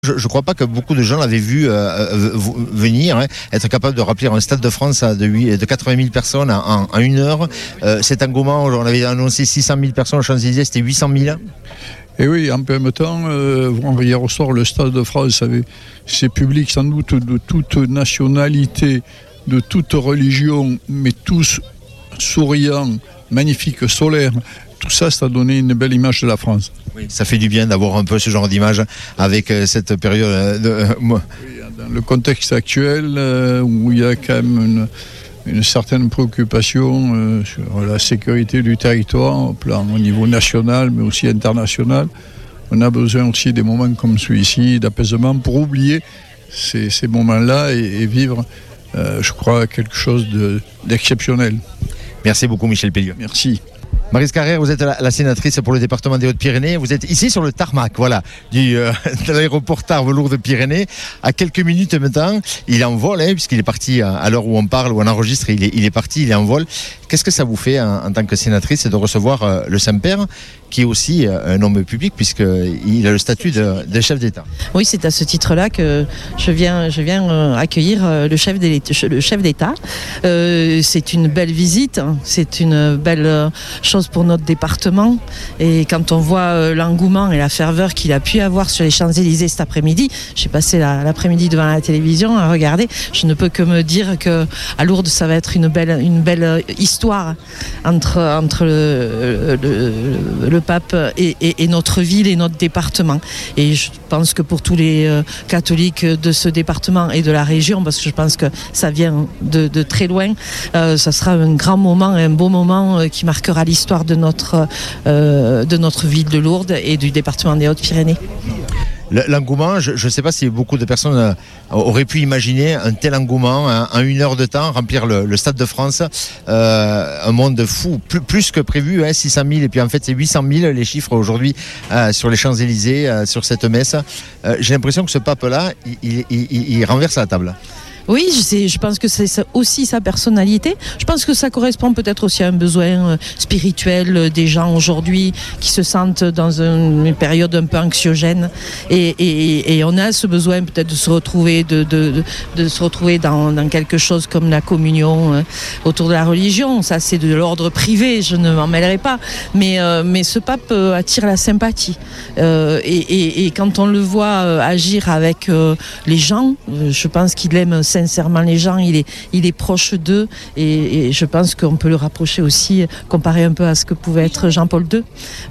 Je ne crois pas que beaucoup de gens l'avaient vu venir, être capable de remplir un Stade de France de 80 000 personnes en une heure. Cet engouement, on avait annoncé 600 000 personnes aux Champs-Élysées, c'était 800 000. Et oui, en même temps, hier au soir, le Stade de France avait ses publics sans doute de toute nationalité, de toute religion, mais tous souriants, magnifiques, solaires. Tout ça a donné une belle image de la France. Oui, ça fait du bien d'avoir un peu ce genre d'image avec cette période. Oui, dans le contexte actuel, où il y a quand même une certaine préoccupation sur la sécurité du territoire, au niveau national, mais aussi international, on a besoin aussi des moments comme celui-ci, d'apaisement, pour oublier ces moments-là et vivre, je crois, quelque chose d'exceptionnel. Merci beaucoup, Michel Pelliot. Merci. Maryse Carrère, vous êtes la sénatrice pour le département des Hautes-Pyrénées. Vous êtes ici sur le tarmac, de l'aéroport Tarbes-Lourdes-Pyrénées. À quelques minutes maintenant, il est en vol, puisqu'il est parti à l'heure où on parle, où on enregistre, il est parti, il est en vol. Qu'est-ce que ça vous fait en tant que sénatrice de recevoir le Saint-Père, qui est aussi un homme public, puisqu'il a le statut de chef d'État? Oui, c'est à ce titre-là que je viens accueillir le chef d'État. C'est une belle visite, c'est une belle chose pour notre département. Et quand on voit l'engouement et la ferveur qu'il a pu avoir sur les Champs-Élysées cet après-midi, j'ai passé l'après-midi devant la télévision à regarder, je ne peux que me dire qu'à Lourdes, ça va être une belle histoire entre le pape et notre ville et notre département. Et je pense que pour tous les catholiques de ce département et de la région, parce que je pense que ça vient de très loin, ça sera un grand moment, un beau moment qui marquera l'histoire de notre ville de Lourdes et du département des Hautes-Pyrénées. L'engouement, je ne sais pas si beaucoup de personnes auraient pu imaginer un tel engouement en une heure de temps, remplir le Stade de France, un monde fou, plus que prévu, 600 000, et puis en fait c'est 800 000 les chiffres aujourd'hui sur les Champs-Élysées, sur cette messe. J'ai l'impression que ce pape-là, il renverse la table. Oui, je pense que c'est aussi sa personnalité. Je pense que ça correspond peut-être aussi à un besoin spirituel des gens aujourd'hui qui se sentent dans une période un peu anxiogène. Et on a ce besoin peut-être de se retrouver, de se retrouver dans quelque chose comme la communion autour de la religion. Ça, c'est de l'ordre privé, je ne m'en mêlerai pas. Mais ce pape attire la sympathie. Et quand on le voit agir avec les gens, je pense qu'il aime sincèrement les gens, il est proche d'eux et je pense qu'on peut le rapprocher aussi, comparer un peu à ce que pouvait être Jean-Paul II,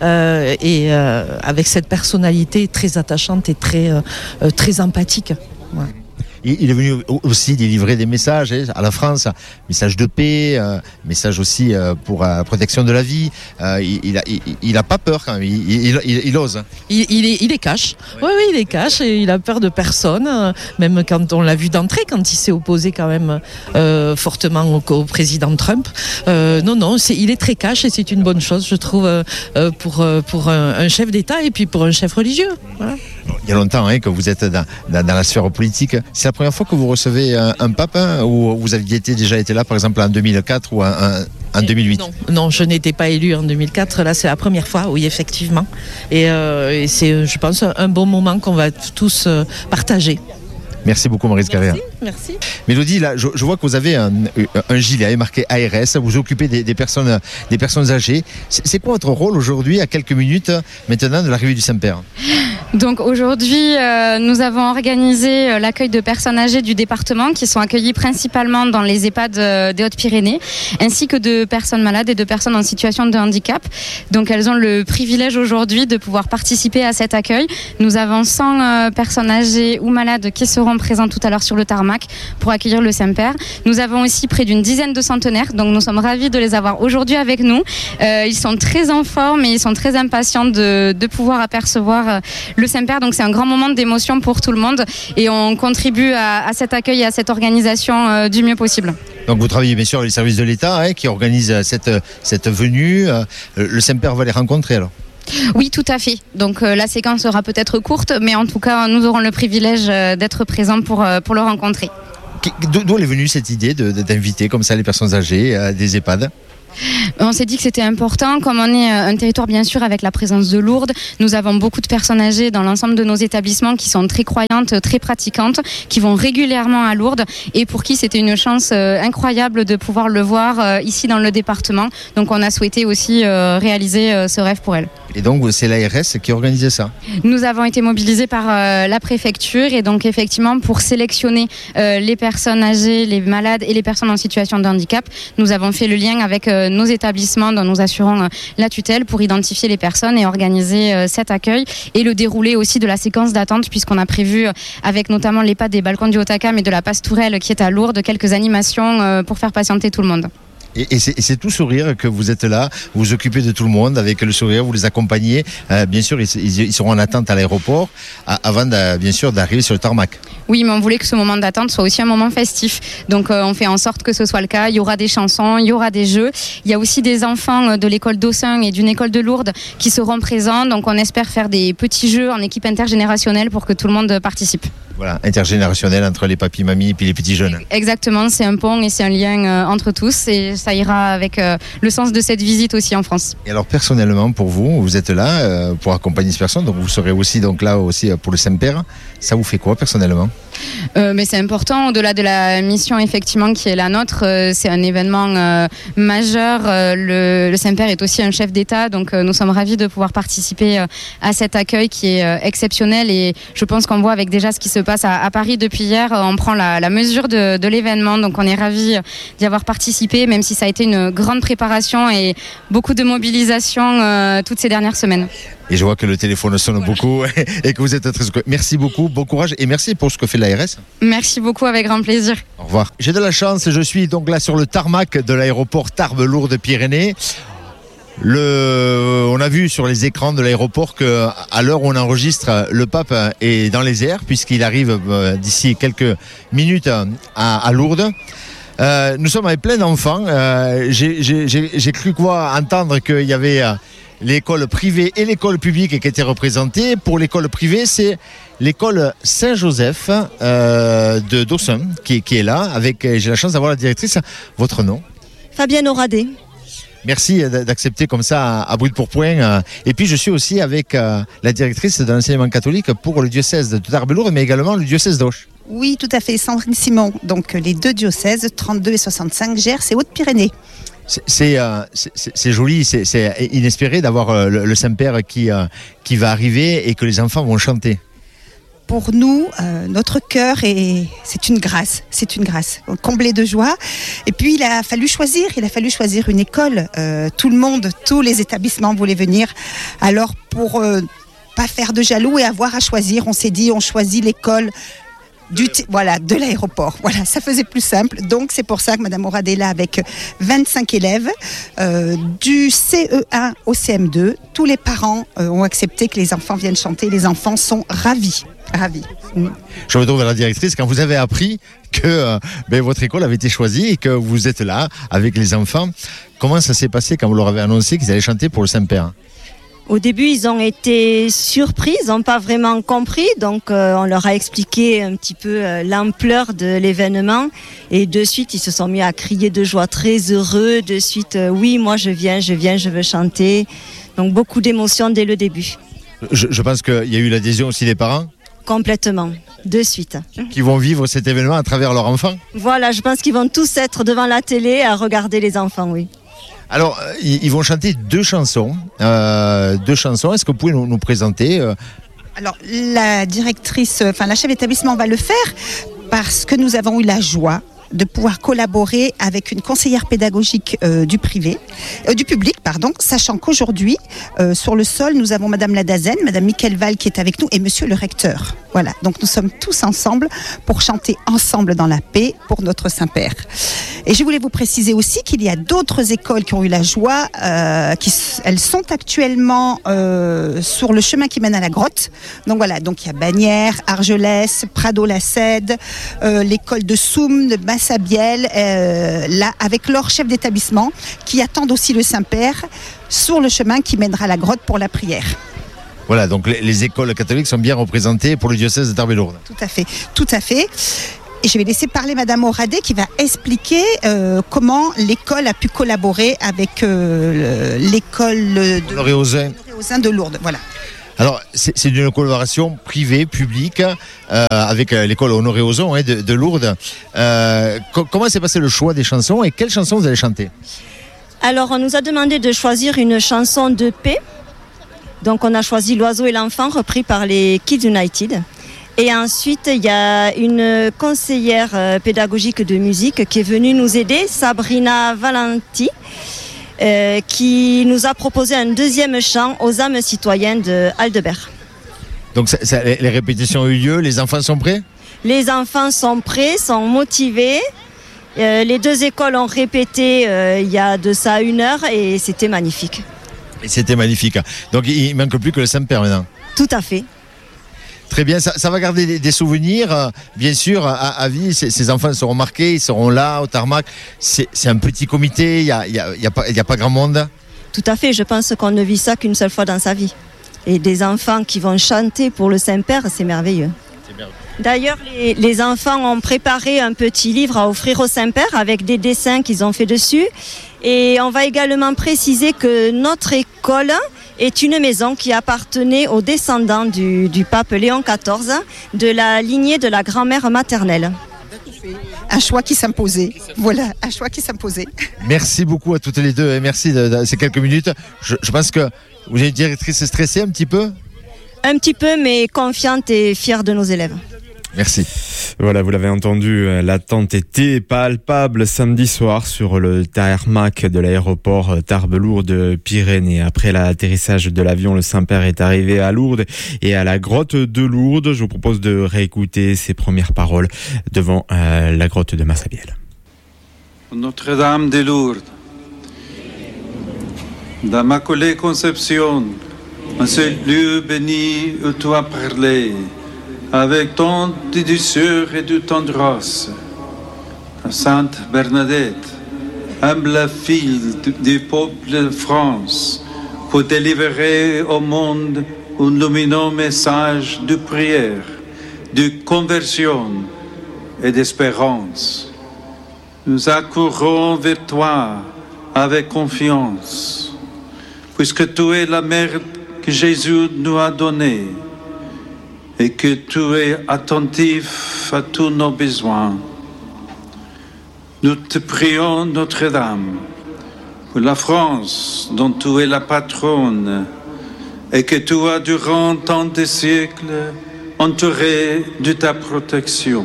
avec cette personnalité très attachante et très empathique. Ouais. Il est venu aussi délivrer des messages à la France, messages de paix, messages aussi pour la protection de la vie. Il a pas peur quand même, il ose. Il est cash. Oui, il est cash et il a peur de personne. Même quand on l'a vu d'entrée, quand il s'est opposé quand même fortement au président Trump. Non, il est très cash et c'est une bonne chose, je trouve, pour un chef d'État et puis pour un chef religieux. Voilà. Il y a longtemps que vous êtes dans la sphère politique. C'est la première fois que vous recevez un pape, ou vous aviez déjà été là, par exemple, en 2004 ou en 2008? Non, je n'étais pas élue en 2004. Là, c'est la première fois, oui, effectivement. Et c'est, je pense, un bon moment qu'on va tous partager. Merci beaucoup, Maryse Carrère. Merci. Mélodie, là, je vois que vous avez un gilet marqué ARS. Vous occupez des personnes âgées. C'est quoi votre rôle aujourd'hui, à quelques minutes maintenant de l'arrivée du Saint-Père? Donc aujourd'hui, nous avons organisé l'accueil de personnes âgées du département qui sont accueillies principalement dans les EHPAD des Hautes-Pyrénées, ainsi que de personnes malades et de personnes en situation de handicap. Donc elles ont le privilège aujourd'hui de pouvoir participer à cet accueil. Nous avons 100 personnes âgées ou malades qui seront présentes tout à l'heure sur le tarmac pour accueillir le Saint-Père. Nous avons aussi près d'une dizaine de centenaires, donc nous sommes ravis de les avoir aujourd'hui avec nous. Ils sont très en forme et ils sont très impatients de pouvoir apercevoir le Saint-Père, donc c'est un grand moment d'émotion pour tout le monde et on contribue à cet accueil et à cette organisation du mieux possible. Donc vous travaillez bien sûr avec les services de l'État qui organisent cette venue. Le Saint-Père va les rencontrer alors? Oui, tout à fait. Donc la séquence sera peut-être courte, mais en tout cas nous aurons le privilège d'être présents pour le rencontrer. D'où est venue cette idée d'inviter comme ça les personnes âgées des EHPAD? On s'est dit que c'était important, comme on est un territoire bien sûr avec la présence de Lourdes, nous avons beaucoup de personnes âgées dans l'ensemble de nos établissements qui sont très croyantes, très pratiquantes, qui vont régulièrement à Lourdes et pour qui c'était une chance incroyable de pouvoir le voir ici dans le département. Donc on a souhaité aussi réaliser ce rêve pour elles. Et donc c'est l'ARS qui organisait ça? Nous avons été mobilisés par la préfecture et donc effectivement pour sélectionner les personnes âgées, les malades et les personnes en situation de handicap, nous avons fait le lien avec nos établissements dont nous assurons la tutelle pour identifier les personnes et organiser cet accueil et le déroulé aussi de la séquence d'attente puisqu'on a prévu avec notamment l'EHPAD des Balcons du Haut-Acam et de la Pastourelle qui est à Lourdes quelques animations pour faire patienter tout le monde. Et c'est tout sourire que vous êtes là, vous vous occupez de tout le monde avec le sourire, vous les accompagnez. Bien sûr, ils seront en attente à l'aéroport avant bien sûr d'arriver sur le tarmac. Oui, mais on voulait que ce moment d'attente soit aussi un moment festif. Donc on fait en sorte que ce soit le cas. Il y aura des chansons, il y aura des jeux. Il y a aussi des enfants de l'école d'Aussin et d'une école de Lourdes qui seront présents. Donc on espère faire des petits jeux en équipe intergénérationnelle pour que tout le monde participe. Voilà, intergénérationnel entre les papis, mamies et puis les petits jeunes. Exactement, c'est un pont et c'est un lien entre tous et ça ira avec le sens de cette visite aussi en France. Et alors personnellement pour vous, vous êtes là pour accompagner ces personnes, donc vous serez aussi donc là aussi pour le Saint-Père. Ça vous fait quoi personnellement? Mais c'est important, au-delà de la mission effectivement qui est la nôtre, c'est un événement majeur. Le Saint-Père est aussi un chef d'État, donc nous sommes ravis de pouvoir participer à cet accueil qui est exceptionnel et je pense qu'on voit avec déjà ce qui se passe à Paris depuis hier, on prend la mesure de l'événement, donc on est ravis d'y avoir participé, même si ça a été une grande préparation et beaucoup de mobilisation toutes ces dernières semaines. Et je vois que le téléphone sonne beaucoup et que vous êtes très... Merci beaucoup, bon courage et merci pour ce que fait l'ARS. Merci beaucoup, avec grand plaisir. Au revoir. J'ai de la chance, je suis donc là sur le tarmac de l'aéroport Tarbes-Lourdes-Pyrénées. On a vu sur les écrans de l'aéroport qu'à l'heure où on enregistre, le pape est dans les airs puisqu'il arrive d'ici quelques minutes à Lourdes. Nous sommes avec plein d'enfants. J'ai cru entendre qu'il y avait l'école privée et l'école publique qui étaient représentées. Pour l'école privée, c'est l'école Saint-Joseph de Dawson qui est là. J'ai la chance d'avoir la directrice. Votre nom? Fabienne Oradé. Merci d'accepter comme ça à brut pour point. Et puis je suis aussi avec la directrice de l'enseignement catholique pour le diocèse de Tarbes-Lourdes, mais également le diocèse d'Auch. Oui, tout à fait, Sandrine Simon. Donc les deux diocèses, 32 et 65, Gers et Hautes-Pyrénées. C'est joli, c'est inespéré d'avoir le Saint-Père qui va arriver et que les enfants vont chanter. Pour nous, notre cœur, c'est une grâce, comblé de joie. Et puis il a fallu choisir une école. Tout le monde, tous les établissements voulaient venir. Alors pour pas faire de jaloux et avoir à choisir, on s'est dit on choisit l'école de l'aéroport. Voilà, ça faisait plus simple. Donc c'est pour ça que Madame Oradé est là avec 25 élèves du CE1 au CM2. Tous les parents ont accepté que les enfants viennent chanter. Les enfants sont ravis. Je me tourne vers la directrice. Quand vous avez appris que votre école avait été choisie et que vous êtes là avec les enfants, comment ça s'est passé quand vous leur avez annoncé qu'ils allaient chanter pour le Saint-Père? Au début, ils ont été surpris, ils n'ont pas vraiment compris. Donc, on leur a expliqué un petit peu l'ampleur de l'événement. Et de suite, ils se sont mis à crier de joie, très heureux. De suite, oui, moi je viens, je veux chanter. Donc, beaucoup d'émotions dès le début. Je pense qu'il y a eu l'adhésion aussi des parents. Complètement, de suite. Qui vont vivre cet événement à travers leurs enfants. Voilà, je pense qu'ils vont tous être devant la télé à regarder les enfants, oui. Alors, ils vont chanter deux chansons. Est-ce que vous pouvez nous présenter Alors, la directrice, la chef d'établissement va le faire parce que nous avons eu la joie de pouvoir collaborer avec une conseillère pédagogique du public, sachant qu'aujourd'hui, sur le sol, nous avons Madame Ladazen, Madame Michael Val qui est avec nous et Monsieur le recteur. Voilà, donc nous sommes tous ensemble pour chanter ensemble dans la paix pour notre Saint-Père. Et je voulais vous préciser aussi qu'il y a d'autres écoles qui ont eu la joie, elles sont actuellement sur le chemin qui mène à la grotte. Donc voilà, donc il y a Bagnères, Argelès, Prado-la-Cède, l'école de Soum, de Massabielle, là avec leur chef d'établissement qui attendent aussi le Saint-Père sur le chemin qui mènera à la grotte pour la prière. Voilà, donc les écoles catholiques sont bien représentées pour le diocèse de Tarbes-Lourdes. Tout à fait. Et je vais laisser parler Madame Oradé qui va expliquer comment l'école a pu collaborer avec l'école de Honoré Ozin de Lourdes. Voilà. Alors, c'est une collaboration privée, publique, avec l'école Honoré Ozon de Lourdes. Comment s'est passé le choix des chansons et quelles chansons vous allez chanter? Alors, on nous a demandé de choisir une chanson de paix. Donc, on a choisi L'Oiseau et l'Enfant, repris par les Kids United. Et ensuite, il y a une conseillère pédagogique de musique qui est venue nous aider, Sabrina Valenti, qui nous a proposé un deuxième chant aux âmes citoyennes de Aldebert. Donc, les répétitions ont eu lieu, les enfants sont prêts? Les enfants sont prêts, sont motivés. Les deux écoles ont répété il y a de ça 1 heure et c'était magnifique. Et c'était magnifique. Donc, il ne manque plus que le Saint-Père maintenant. Tout à fait. Très bien, ça va garder des souvenirs, bien sûr, à vie. Ces enfants seront marqués, ils seront là, au tarmac. C'est un petit comité, il y a pas grand monde. Tout à fait, je pense qu'on ne vit ça qu'une seule fois dans sa vie. Et des enfants qui vont chanter pour le Saint-Père, c'est merveilleux. D'ailleurs, les enfants ont préparé un petit livre à offrir au Saint-Père avec des dessins qu'ils ont fait dessus. Et on va également préciser que notre école est une maison qui appartenait aux descendants du pape Léon XIV, de la lignée de la grand-mère maternelle. Un choix qui s'imposait. Voilà, un choix qui s'imposait. Merci beaucoup à toutes les deux et merci de ces quelques minutes. Je pense que vous êtes une directrice stressée un petit peu? Un petit peu, mais confiante et fière de nos élèves. Merci. Voilà, vous l'avez entendu, l'attente était palpable samedi soir sur le tarmac de l'aéroport Tarbes-Lourdes-Pyrénées. Après l'atterrissage de l'avion, le Saint-Père est arrivé à Lourdes et à la grotte de Lourdes. Je vous propose de réécouter ses premières paroles devant la grotte de Massabielle. Notre-Dame de Lourdes, d'Immaculée Conception, en ce lieu béni où tu as parlé, avec tant de douceur et de tendresse, Sainte Bernadette, humble fille du peuple de France, pour délivrer au monde un lumineux message de prière, de conversion et d'espérance. Nous accourons vers toi avec confiance, puisque tu es la mère que Jésus nous a donnée, et que tu es attentif à tous nos besoins. Nous te prions, Notre-Dame, pour la France, dont tu es la patronne, et que tu as durant tant de siècles entouré de ta protection.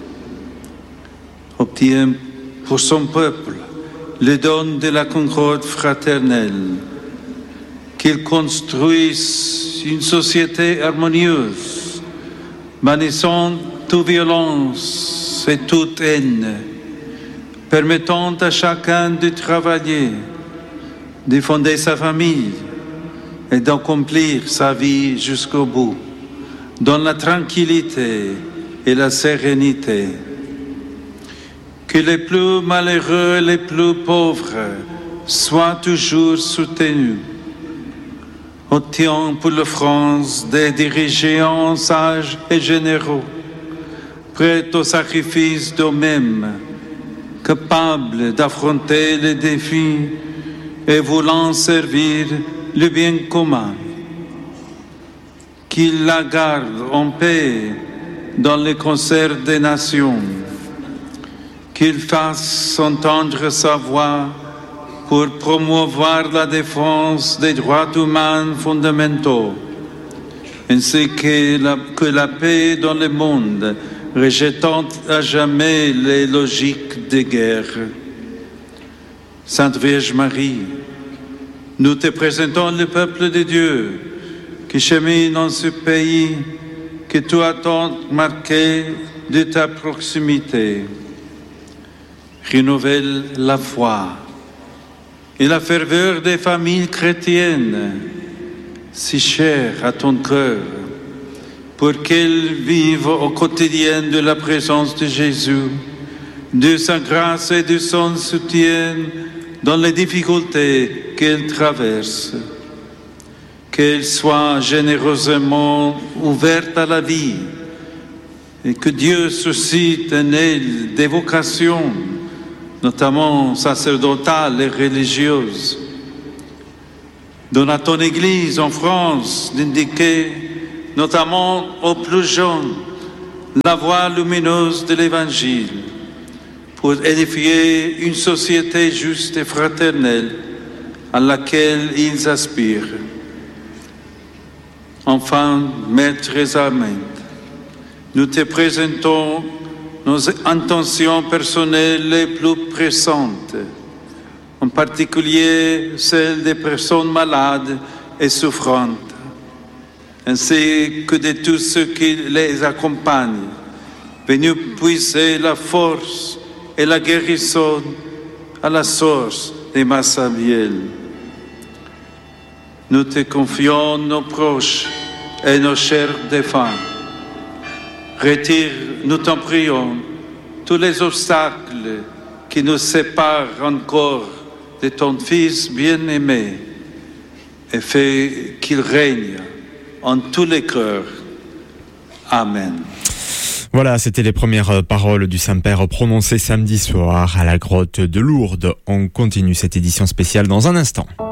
Obtiens pour son peuple le don de la concorde fraternelle, qu'il construise une société harmonieuse, bannissant toute violence et toute haine, permettant à chacun de travailler, de fonder sa famille et d'accomplir sa vie jusqu'au bout, dans la tranquillité et la sérénité. Que les plus malheureux et les plus pauvres soient toujours soutenus. Obtiens pour la France des dirigeants sages et généreux, prêts au sacrifice d'eux-mêmes, capables d'affronter les défis et voulant servir le bien commun. Qu'il la garde en paix dans le concert des nations, qu'il fasse entendre sa voix pour promouvoir la défense des droits humains fondamentaux, ainsi que la paix dans le monde, rejetant à jamais les logiques de guerre. Sainte Vierge Marie, nous te présentons le peuple de Dieu qui chemine dans ce pays que tu as tant marqué de ta proximité. Renouvelle la foi et la ferveur des familles chrétiennes, si chères à ton cœur, pour qu'elles vivent au quotidien de la présence de Jésus, de sa grâce et de son soutien dans les difficultés qu'elles traversent. Qu'elles soient généreusement ouvertes à la vie et que Dieu suscite en elle des vocations, notamment sacerdotales et religieuses. Donne à ton Église en France d'indiquer, notamment aux plus jeunes, la voie lumineuse de l'Évangile pour édifier une société juste et fraternelle à laquelle ils aspirent. Enfin, Maître Esamen, nous te présentons nos intentions personnelles les plus pressantes, en particulier celles des personnes malades et souffrantes, ainsi que de tous ceux qui les accompagnent, venus puiser la force et la guérison à la source des Massabielles. Nous te confions nos proches et nos chers défunts. Retire, nous t'en prions, tous les obstacles qui nous séparent encore de ton Fils bien-aimé et fais qu'il règne en tous les cœurs. Amen. Voilà, c'était les premières paroles du Saint-Père prononcées samedi soir à la grotte de Lourdes. On continue cette édition spéciale dans un instant.